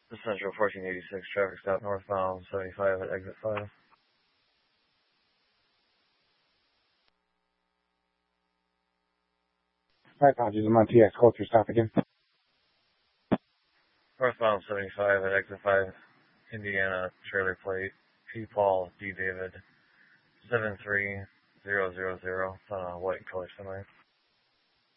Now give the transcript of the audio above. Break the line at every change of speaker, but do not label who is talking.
The Central 1486 traffic stop northbound 75 at exit 5.
My apologies, I'm on TX Culture stop again.
Northbound 75 at exit 5, Indiana, trailer plate, P. Paul D. David, 73000, white color semi.